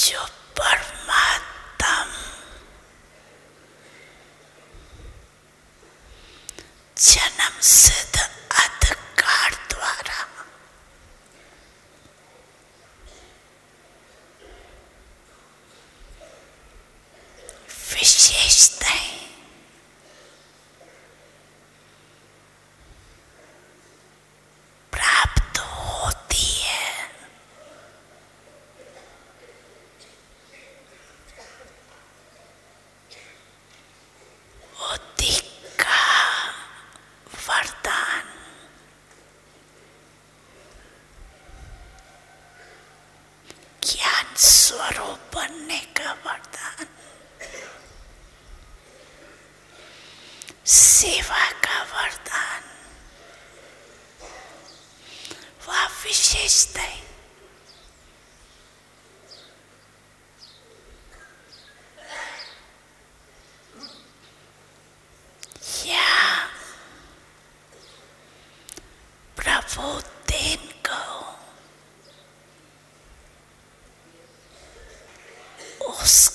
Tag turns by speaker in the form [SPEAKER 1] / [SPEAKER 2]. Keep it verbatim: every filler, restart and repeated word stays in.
[SPEAKER 1] जो परमात्मा जन्म सिद्ध अधिकार द्वारा विशेषताएं प्राप्त होती है, बुद्धि का वरदान, ज्ञान स्वरूप बनने का वरदान, सेवा का वरदान, वह विशेषताएं या प्रभु देन को उस